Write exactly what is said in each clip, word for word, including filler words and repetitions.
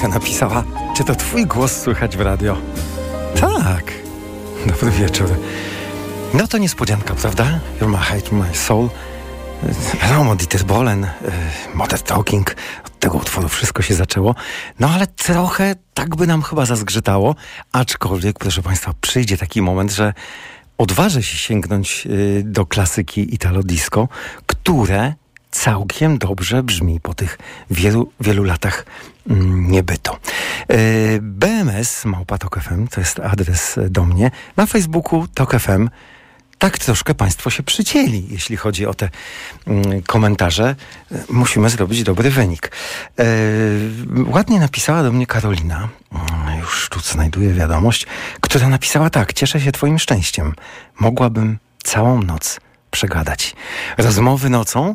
Monika napisała, czy to twój głos słychać w radio? Tak. Dobry wieczór. No to niespodzianka, prawda? You're my heart, my soul. Wiadomo, Dieter Bohlen, Modern Talking, od tego utworu wszystko się zaczęło. No ale trochę tak by nam chyba zazgrzytało, aczkolwiek, proszę Państwa, przyjdzie taki moment, że odważę się sięgnąć do klasyki Italo Disco, które całkiem dobrze brzmi po tych wielu, wielu latach mm, niebytu. B M S małpa Tok F M to jest adres do mnie. Na Facebooku Tok F M tak troszkę Państwo się przycięli, jeśli chodzi o te mm, komentarze. Musimy zrobić dobry wynik. E, ładnie napisała do mnie Karolina, już tu znajduję wiadomość, która napisała tak: cieszę się Twoim szczęściem. Mogłabym całą noc przegadać. Rozmowy nocą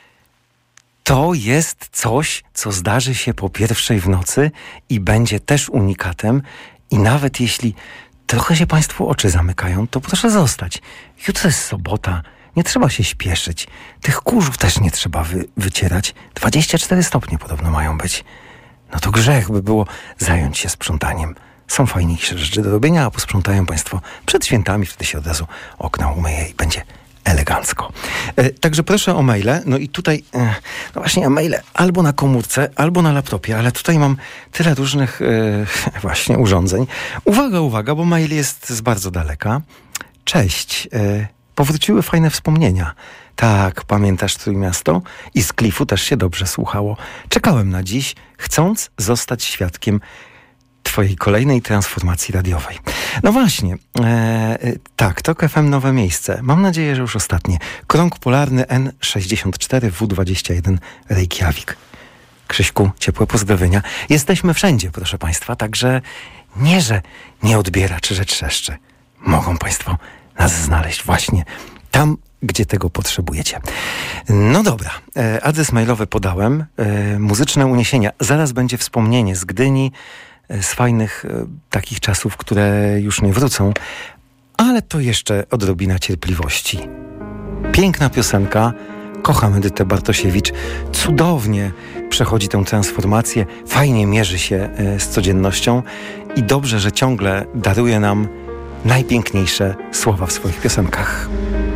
to jest coś, co zdarzy się po pierwszej w nocy i będzie też unikatem. I nawet jeśli trochę się Państwu oczy zamykają, to proszę zostać. Jutro jest sobota, nie trzeba się śpieszyć. Tych kurzów też nie trzeba wy- wycierać. dwadzieścia cztery stopnie podobno mają być. No to grzech by było zająć się sprzątaniem. Są fajniejsze rzeczy do robienia, a posprzątają Państwo przed świętami, wtedy się od razu okna umyje i będzie elegancko. E, także proszę o maile. No i tutaj, e, no właśnie maile albo na komórce, albo na laptopie, ale tutaj mam tyle różnych e, właśnie urządzeń. Uwaga, uwaga, bo mail jest z bardzo daleka. Cześć. E, powróciły fajne wspomnienia. Tak, pamiętasz Trójmiasto? I z Klifu też się dobrze słuchało. Czekałem na dziś, chcąc zostać świadkiem Twojej kolejnej transformacji radiowej. No właśnie, e, tak, Tok F M nowe miejsce. Mam nadzieję, że już ostatnie. Krąg polarny N sześćdziesiąt cztery W dwadzieścia jeden Reykjavik. Krzyśku, ciepłe pozdrowienia. Jesteśmy wszędzie, proszę Państwa, także nie, że nie odbiera czy że trzeszczy. Mogą Państwo nas znaleźć właśnie tam, gdzie tego potrzebujecie. No dobra, e, adres mailowy podałem. E, muzyczne uniesienia. Zaraz będzie wspomnienie z Gdyni, z fajnych e, takich czasów, które już nie wrócą, ale to jeszcze odrobina cierpliwości. Piękna piosenka, kocham Edytę Bartosiewicz, cudownie przechodzi tę transformację, fajnie mierzy się e, z codziennością i dobrze, że ciągle daruje nam najpiękniejsze słowa w swoich piosenkach.